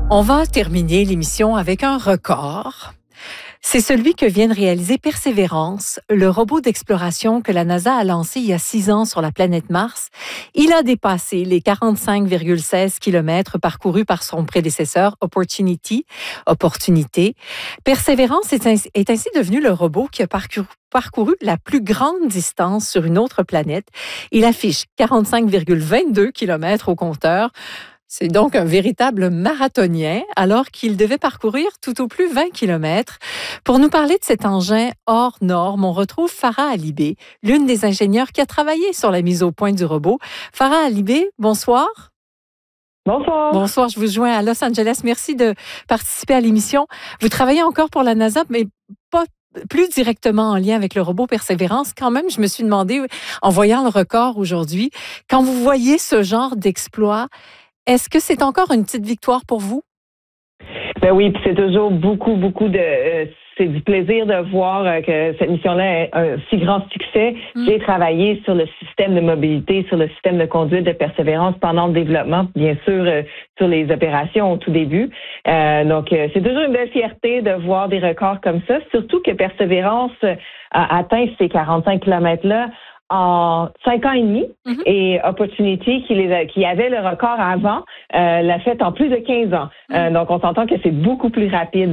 On va terminer l'émission avec un record. C'est celui que vient de réaliser Persévérance, le robot d'exploration que la NASA a lancé il y a 6 ans sur la planète Mars. Il a dépassé les 45,16 km parcourus par son prédécesseur Opportunity. Persévérance est ainsi devenu le robot qui a parcouru la plus grande distance sur une autre planète. Il affiche 45,22 km au compteur. C'est donc un véritable marathonien, alors qu'il devait parcourir tout au plus 20 km. Pour nous parler de cet engin hors norme, on retrouve Farah Alibé, l'une des ingénieures qui a travaillé sur la mise au point du robot. Farah Alibé, bonsoir. Bonsoir. Bonsoir, je vous joins à Los Angeles. Merci de participer à l'émission. Vous travaillez encore pour la NASA, mais pas plus directement en lien avec le robot Persévérance. Quand même, je me suis demandé, en voyant le record aujourd'hui, quand vous voyez ce genre d'exploit, est-ce que c'est encore une petite victoire pour vous? Ben oui, puis c'est toujours beaucoup c'est du plaisir de voir que cette mission-là est un si grand succès. J'ai travaillé sur le système de mobilité, sur le système de conduite de Persévérance pendant le développement, bien sûr, sur les opérations au tout début. Donc, c'est toujours une belle fierté de voir des records comme ça, surtout que Persévérance a atteint ces 45 km-là en 5 ans et demi, et Opportunity, qui avait le record avant, l'a fait en plus de 15 ans. Donc, on s'entend que c'est beaucoup plus rapide.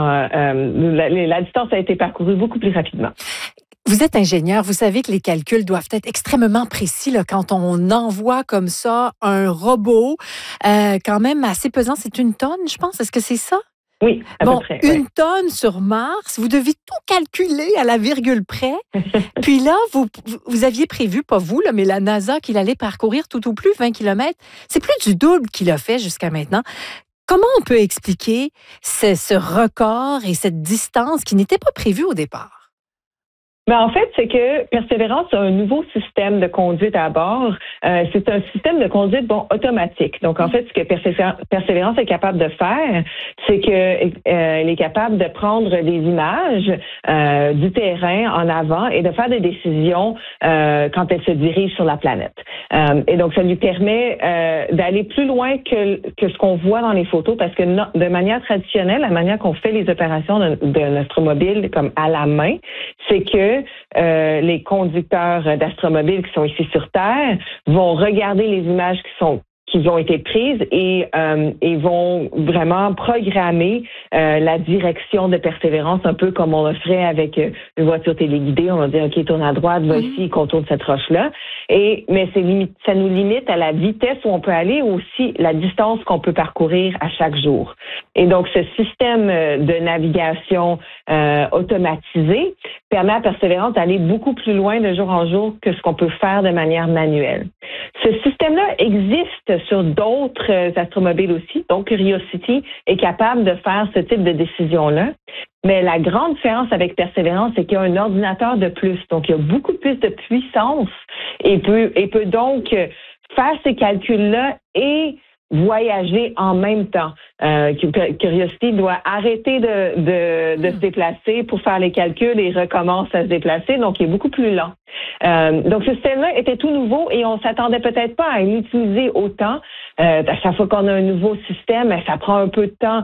La distance a été parcourue beaucoup plus rapidement. Vous êtes ingénieur, vous savez que les calculs doivent être extrêmement précis là, quand on envoie comme ça un robot, quand même assez pesant. C'est 1 tonne, je pense. Est-ce que c'est ça? Oui, à peu près. 1 tonne sur Mars, vous devez tout calculer à la virgule près. Puis là, vous aviez prévu, pas vous, là, mais la NASA, qu'il allait parcourir tout au plus 20 km. C'est plus du double qu'il a fait jusqu'à maintenant. Comment on peut expliquer ce record et cette distance qui n'était pas prévue au départ? Ben en fait, c'est que Persévérance a un nouveau système de conduite à bord. C'est un système de conduite automatique. Donc, en fait, ce que Persévérance est capable de faire, c'est qu'elle est capable de prendre des images du terrain en avant et de faire des décisions quand elle se dirige sur la planète. Et donc, ça lui permet d'aller plus loin que ce qu'on voit dans les photos, parce que de manière traditionnelle, la manière qu'on fait les opérations de l'Astromobile comme à la main, c'est que les conducteurs d'Astromobile qui sont ici sur Terre vont regarder les images qui ont été prises et vont vraiment programmer la direction de Persévérance, un peu comme on le ferait avec une voiture téléguidée. On va dire, OK, tourne à droite, va ici, contourne cette roche-là. Mais ça nous limite à la vitesse où on peut aller, aussi la distance qu'on peut parcourir à chaque jour. Et donc, ce système de navigation automatisé permet à Persévérance d'aller beaucoup plus loin de jour en jour que ce qu'on peut faire de manière manuelle. Ce système-là existe sur d'autres astromobiles aussi. Donc, Curiosity est capable de faire ce type de décision-là. Mais la grande différence avec Persévérance, c'est qu'il y a un ordinateur de plus. Donc, il y a beaucoup plus de puissance et peut donc faire ces calculs-là et voyager en même temps. Curiosity doit arrêter de se déplacer pour faire les calculs et recommence à se déplacer, donc il est beaucoup plus lent. Donc ce système-là était tout nouveau et on s'attendait peut-être pas à l'utiliser autant. À chaque fois qu'on a un nouveau système, ça prend un peu de temps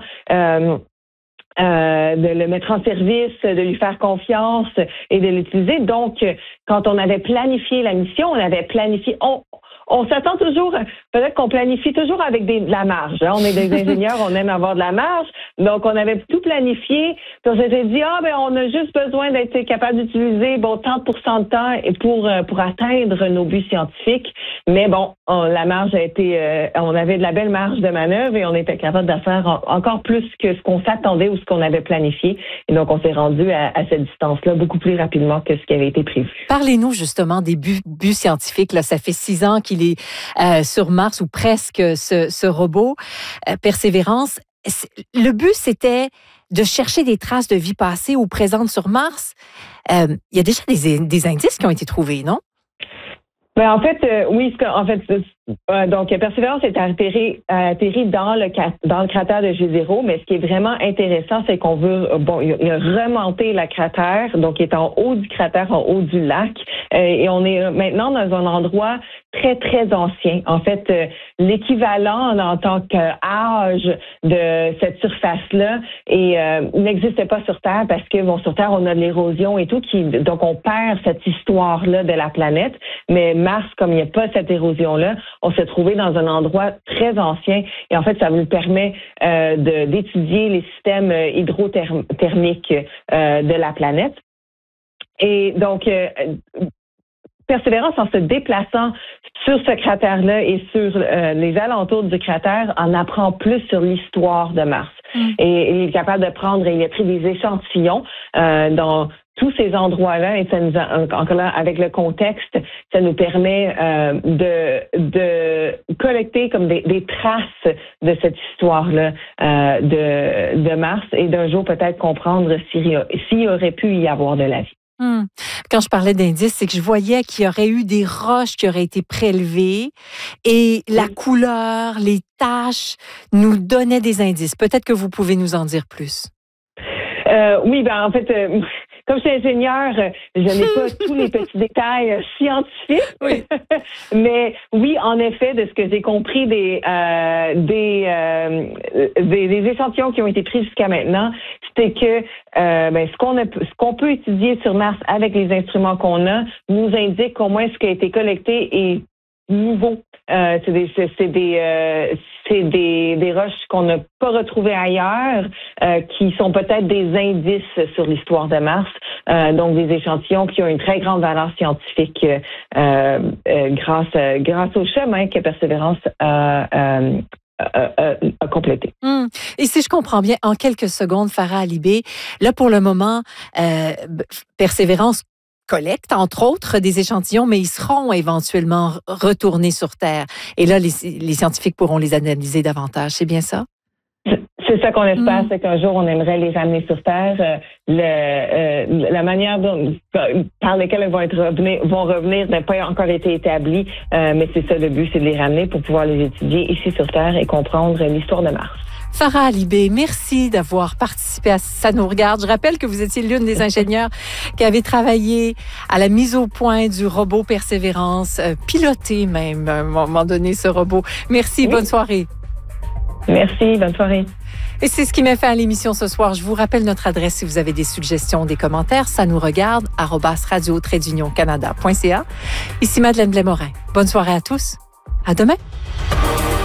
de le mettre en service, de lui faire confiance et de l'utiliser. Donc, quand on avait planifié la mission, on s'attend toujours, peut-être qu'on planifie toujours avec de la marge. Hein? On est des ingénieurs, on aime avoir de la marge. Donc, on avait tout planifié. Puis on s'était dit, on a juste besoin d'être capable d'utiliser, tant de temps pour atteindre nos buts scientifiques. Mais la marge a été, on avait de la belle marge de manœuvre et on était capable de faire encore plus que ce qu'on s'attendait ou ce qu'on avait planifié. Et donc, on s'est rendu à cette distance-là beaucoup plus rapidement que ce qui avait été prévu. Parlez-nous justement des buts scientifiques. Là, ça fait 6 ans qu'il est sur Mars, ou presque, ce robot Persévérance. Le but, c'était de chercher des traces de vie passée ou présente sur Mars. Il y a déjà des indices qui ont été trouvés, non? Ben en fait, oui, donc Persévérance est atterri dans le cratère de G0, mais ce qui est vraiment intéressant, c'est qu'on veut il a remonté le cratère, donc il est en haut du cratère, en haut du lac, et on est maintenant dans un endroit très, très ancien. En fait, l'équivalent en tant qu'âge de cette surface-là n'existait pas sur Terre parce que, sur Terre, on a de l'érosion et tout, donc on perd cette histoire-là de la planète. Mais Mars, comme il n'y a pas cette érosion-là, on s'est trouvé dans un endroit très ancien et en fait, ça nous permet d'étudier les systèmes hydrothermiques de la planète. Et donc, Persévérance, en se déplaçant sur ce cratère-là et sur les alentours du cratère, en apprend plus sur l'histoire de Mars. Et il est capable de prendre, il a pris des échantillons dans tous ces endroits-là, et ça nous encore là, avec le contexte, ça nous permet de collecter comme des traces de cette histoire-là de Mars et d'un jour peut-être comprendre s'il aurait pu y avoir de la vie. Quand je parlais d'indices, c'est que je voyais qu'il y aurait eu des roches qui auraient été prélevées et la couleur, les taches nous donnaient des indices. Peut-être que vous pouvez nous en dire plus. Oui, en fait, comme je suis ingénieure, je n'ai pas tous les petits détails scientifiques. Oui. Mais oui, en effet, de ce que j'ai compris des échantillons qui ont été pris jusqu'à maintenant, c'était que ce qu'on peut étudier sur Mars avec les instruments qu'on a nous indique comment est-ce qui a été collecté et nouveau. C'est des roches qu'on n'a pas retrouvées ailleurs, qui sont peut-être des indices sur l'histoire de Mars. Donc des échantillons qui ont une très grande valeur scientifique grâce au chemin que Persévérance a complété. Et si je comprends bien, en quelques secondes, Farah Alibé, là pour le moment, Persévérance collecte, entre autres, des échantillons, mais ils seront éventuellement retournés sur Terre. Et là, les scientifiques pourront les analyser davantage. C'est bien ça? C'est ça qu'on espère, c'est qu'un jour, on aimerait les ramener sur Terre. La manière par laquelle elles vont revenir n'a pas encore été établie, mais c'est ça le but, c'est de les ramener pour pouvoir les étudier ici sur Terre et comprendre l'histoire de Mars. Farah Alibé, merci d'avoir participé à Ça nous regarde. Je rappelle que vous étiez l'une des ingénieures qui avait travaillé à la mise au point du robot Persévérance, piloté même à un moment donné ce robot. Merci, oui. Bonne soirée. Merci, bonne soirée. Et c'est ce qui m'a fait à l'émission ce soir. Je vous rappelle notre adresse si vous avez des suggestions, des commentaires. Ça nous regarde, @radio-canada.ca. Ici Madeleine Blais-Morin. Bonne soirée à tous. À demain.